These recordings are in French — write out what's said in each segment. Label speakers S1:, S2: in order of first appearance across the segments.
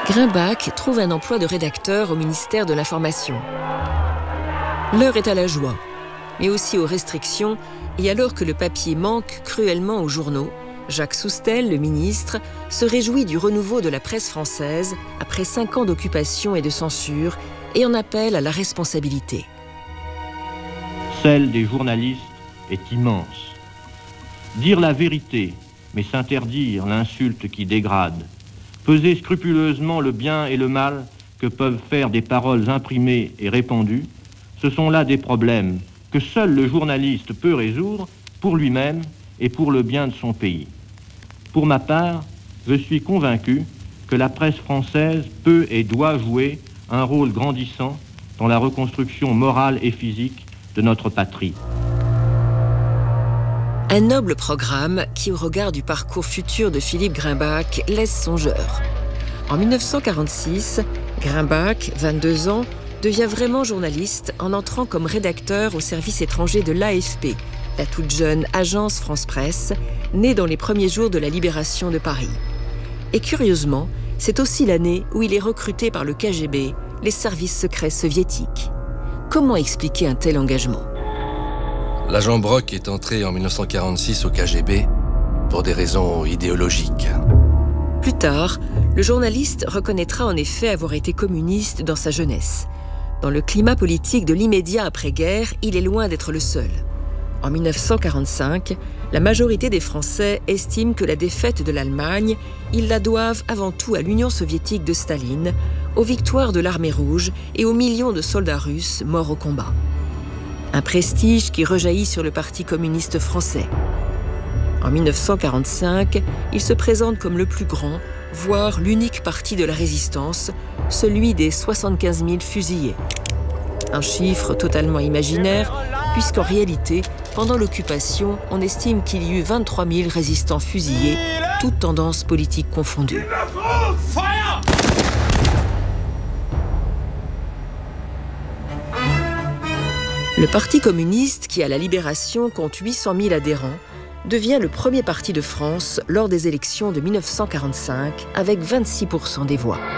S1: Grumbach trouve un emploi de rédacteur au ministère de l'Information. L'heure est à la joie, mais aussi aux restrictions, et alors que le papier manque cruellement aux journaux, Jacques Soustelle, le ministre, se réjouit du renouveau de la presse française après 5 ans d'occupation et de censure et en appelle à la responsabilité.
S2: Celle des journalistes est immense. Dire la vérité, mais s'interdire l'insulte qui dégrade, peser scrupuleusement le bien et le mal que peuvent faire des paroles imprimées et répandues, ce sont là des problèmes que seul le journaliste peut résoudre pour lui-même et pour le bien de son pays. Pour ma part, je suis convaincu que la presse française peut et doit jouer un rôle grandissant dans la reconstruction morale et physique de notre patrie.
S1: Un noble programme qui, au regard du parcours futur de Philippe Grumbach, laisse songeur. En 1946, Grumbach, 22 ans, devient vraiment journaliste en entrant comme rédacteur au service étranger de l'AFP, la toute jeune agence France-Presse, née dans les premiers jours de la libération de Paris. Et curieusement, c'est aussi l'année où il est recruté par le KGB, les services secrets soviétiques. Comment expliquer un tel engagement ?
S3: L'agent Brock est entré en 1946 au KGB pour des raisons idéologiques.
S1: Plus tard, le journaliste reconnaîtra en effet avoir été communiste dans sa jeunesse. Dans le climat politique de l'immédiat après-guerre, il est loin d'être le seul. En 1945, la majorité des Français estiment que la défaite de l'Allemagne, ils la doivent avant tout à l'Union soviétique de Staline, aux victoires de l'armée rouge et aux millions de soldats russes morts au combat. Un prestige qui rejaillit sur le Parti communiste français. En 1945, il se présente comme le plus grand, voire l'unique parti de la résistance, celui des 75 000 fusillés. Un chiffre totalement imaginaire, puisqu'en réalité, pendant l'occupation, on estime qu'il y eut 23 000 résistants fusillés, toutes tendances politiques confondues. Le Parti communiste, qui à la Libération compte 800 000 adhérents, devient le premier parti de France lors des élections de 1945, avec 26% des voix.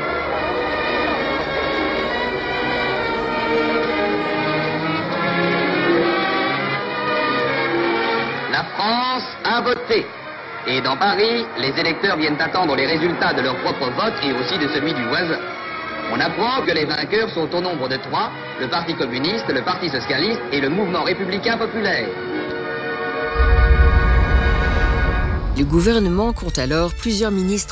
S4: La France a voté. Et dans Paris, les électeurs viennent attendre les résultats de leur propre vote et aussi de celui du voisin. On apprend que les vainqueurs sont au nombre de 3, le Parti communiste, le Parti socialiste et le Mouvement républicain populaire.
S1: Le gouvernement compte alors plusieurs ministres